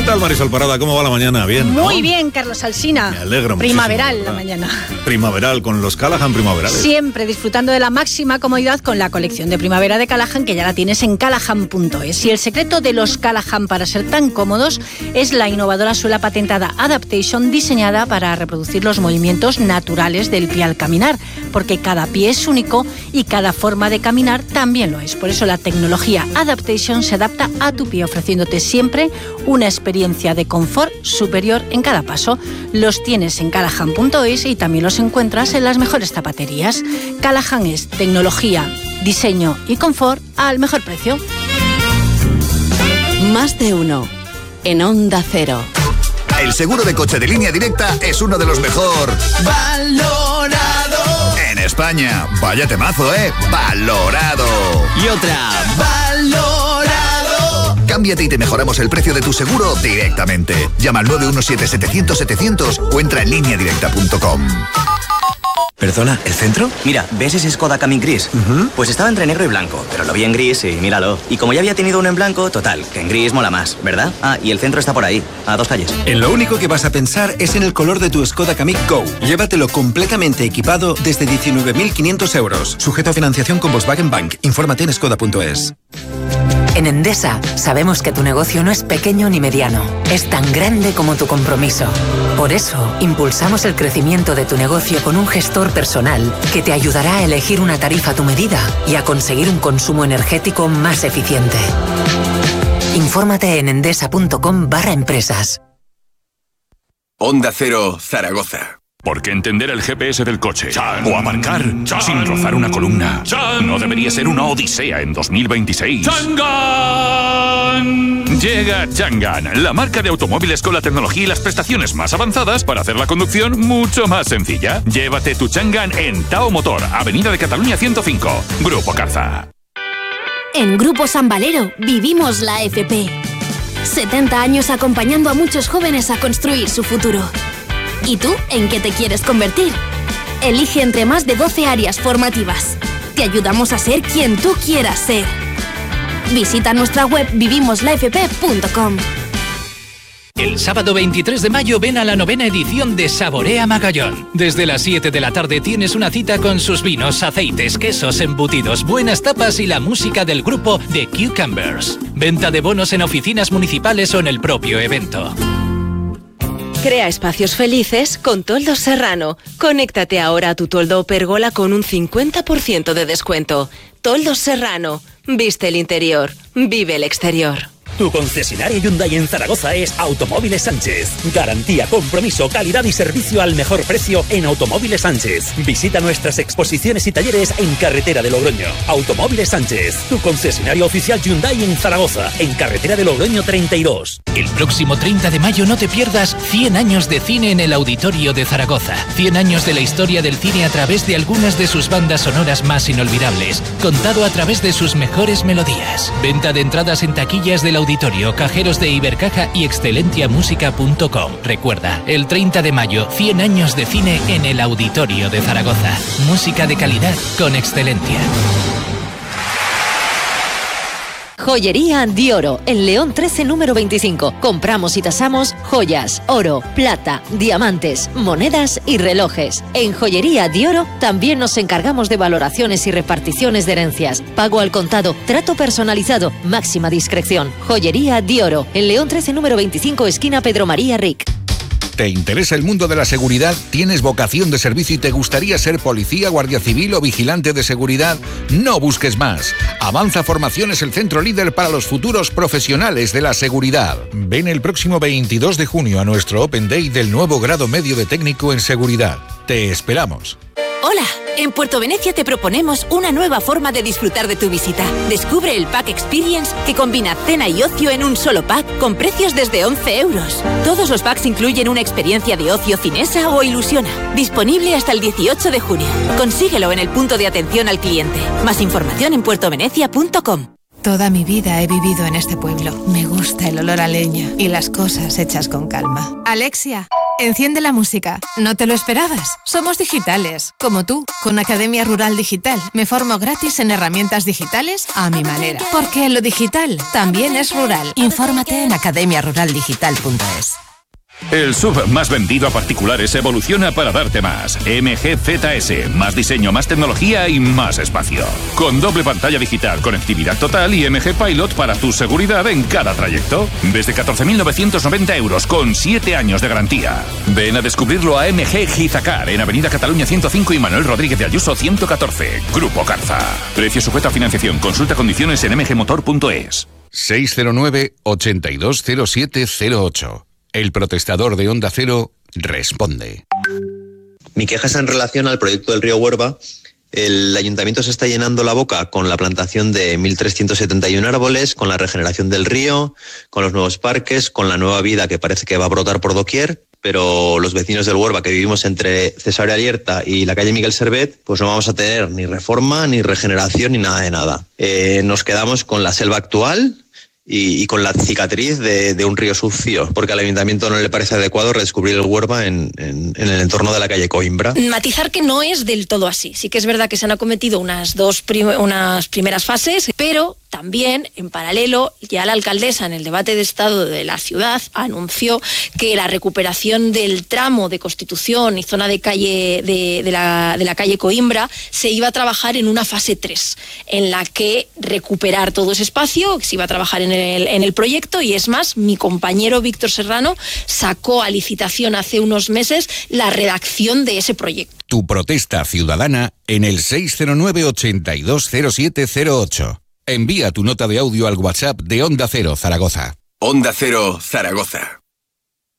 tal, Marisol Parada? ¿Cómo va la mañana? Bien, ¿no? Muy bien, Carlos Alsina. Me alegro muchísimo. Primaveral la mañana. Primaveral, con los Callahan primaverales. Siempre disfrutando de la máxima comodidad con la colección de primavera de Callahan, que ya la tienes en Callahan.es. Y el secreto de los Callahan para ser tan cómodos es la innovadora suela patentada Adaptation, diseñada para reproducir los movimientos naturales del pie al caminar, porque cada pie es único y cada forma de caminar también lo es. Por eso la tecnología Adaptation se adapta a tu pie, ofreciéndote siempre una experiencia de confort superior en cada paso. Los tienes en Callahan.es y también los encuentras en las mejores zapaterías. Callahan es tecnología, diseño y confort al mejor precio. Más de uno en Onda Cero. El seguro de coche de Línea Directa es uno de los mejor valorado en España. Vaya temazo, valorado. Y otra, valorado. Cámbiate y te mejoramos el precio de tu seguro directamente. Llama al 917-700-700 o entra en lineadirecta.com. Perdona, ¿el centro? Mira, ¿ves ese Skoda Kamiq gris? Pues estaba entre negro y blanco, pero lo vi en gris y míralo. Y como ya había tenido uno en blanco, total, que en gris mola más, ¿verdad? Ah, y el centro está por ahí, a 2 calles. En lo único que vas a pensar es en el color de tu Skoda Kamiq Go. Llévatelo completamente equipado desde 19.500 euros. Sujeto a financiación con Volkswagen Bank. Infórmate en skoda.es. En Endesa sabemos que tu negocio no es pequeño ni mediano, es tan grande como tu compromiso. Por eso, impulsamos el crecimiento de tu negocio con un gestor personal que te ayudará a elegir una tarifa a tu medida y a conseguir un consumo energético más eficiente. Infórmate en endesa.com/empresas. Onda Cero, Zaragoza. Porque entender el GPS del coche o aparcar sin rozar una columna no debería ser una odisea en 2026. ¡Changan! Llega Changan, la marca de automóviles con la tecnología y las prestaciones más avanzadas para hacer la conducción mucho más sencilla. Llévate tu Changan en Tao Motor, Avenida de Cataluña 105, Grupo Carza. En Grupo San Valero vivimos la FP. 70 años acompañando a muchos jóvenes a construir su futuro. ¿Y tú en qué te quieres convertir? Elige entre más de 12 áreas formativas. Te ayudamos a ser quien tú quieras ser. Visita nuestra web vivimoslafp.com. El sábado 23 de mayo ven a la 9ª edición de Saborea Magallón. Desde las 7 de la tarde tienes una cita con sus vinos, aceites, quesos, embutidos, buenas tapas y la música del grupo The Cucumbers. Venta de bonos en oficinas municipales o en el propio evento. Crea espacios felices con Toldos Serrano. Conéctate ahora a tu toldo o pérgola con un 50% de descuento. Toldos Serrano. Viste el interior. Vive el exterior. Tu concesionario Hyundai en Zaragoza es Automóviles Sánchez. Garantía, compromiso, calidad y servicio al mejor precio en Automóviles Sánchez. Visita nuestras exposiciones y talleres en Carretera de Logroño. Automóviles Sánchez, tu concesionario oficial Hyundai en Zaragoza, en Carretera de Logroño 32. El próximo 30 de mayo no te pierdas 100 años de cine en el Auditorio de Zaragoza. 100 años de la historia del cine a través de algunas de sus bandas sonoras más inolvidables, contado a través de sus mejores melodías. Venta de entradas en taquillas del Auditorio, cajeros de Ibercaja y excelentiamusica.com. Recuerda, el 30 de mayo, 100 años de cine en el Auditorio de Zaragoza. Música de calidad con Excelentia. Joyería Dioro, en León 13, número 25. Compramos y tasamos joyas, oro, plata, diamantes, monedas y relojes. En Joyería Dioro también nos encargamos de valoraciones y reparticiones de herencias. Pago al contado, trato personalizado, máxima discreción. Joyería Dioro, en León 13, número 25, esquina Pedro María Ric. ¿Te interesa el mundo de la seguridad? ¿Tienes vocación de servicio y te gustaría ser policía, guardia civil o vigilante de seguridad? No busques más. Avanza Formaciones, el centro líder para los futuros profesionales de la seguridad. Ven el próximo 22 de junio a nuestro Open Day del nuevo grado medio de técnico en seguridad. Te esperamos. Hola, en Puerto Venecia te proponemos una nueva forma de disfrutar de tu visita. Descubre el Pack Experience, que combina cena y ocio en un solo pack con precios desde 11 euros. Todos los packs incluyen una experiencia de ocio cinesa o ilusiona. Disponible hasta el 18 de junio. Consíguelo en el punto de atención al cliente. Más información en puertovenecia.com. Toda mi vida he vivido en este pueblo. Me gusta el olor a leña y las cosas hechas con calma. Alexia, Enciende la música. ¿No te lo esperabas? Somos digitales, como tú. Con Academia Rural Digital me formo gratis en herramientas digitales a mi manera. Porque lo digital también es rural. Infórmate en academiaruraldigital.es. El SUV más vendido a particulares evoluciona para darte más. MG ZS, más diseño, más tecnología y más espacio. Con doble pantalla digital, conectividad total y MG Pilot para tu seguridad en cada trayecto. Desde 14.990 euros con 7 años de garantía. Ven a descubrirlo a MG Gizacar en Avenida Cataluña 105 y Manuel Rodríguez de Ayuso 114. Grupo Carza. Precio sujeto a financiación. Consulta condiciones en mgmotor.es. 609-820708. El protestador de Onda Cero responde. Mi queja es en relación al proyecto del río Huerva. El ayuntamiento se está llenando la boca con la plantación de 1.371 árboles, con la regeneración del río, con los nuevos parques, con la nueva vida que parece que va a brotar por doquier, pero los vecinos del Huerva que vivimos entre Cesarea Alierta y la calle Miguel Servet, pues no vamos a tener ni reforma, ni regeneración, ni nada de nada. Nos quedamos con la selva actual y con la cicatriz de un río sucio, porque al ayuntamiento no le parece adecuado redescubrir el Huerva en el entorno de la calle Coimbra. Matizar que no es del todo así. Sí que es verdad que se han acometido unas primeras fases, pero también, en paralelo, ya la alcaldesa en el debate de Estado de la ciudad anunció que la recuperación del tramo de Constitución y zona de calle de la calle Coimbra se iba a trabajar en una fase 3, en la que recuperar todo ese espacio, se iba a trabajar en el proyecto, y es más, mi compañero Víctor Serrano sacó a licitación hace unos meses la redacción de ese proyecto. Tu protesta ciudadana en el 609-820708. Envía tu nota de audio al WhatsApp de Onda Cero Zaragoza. Onda Cero Zaragoza.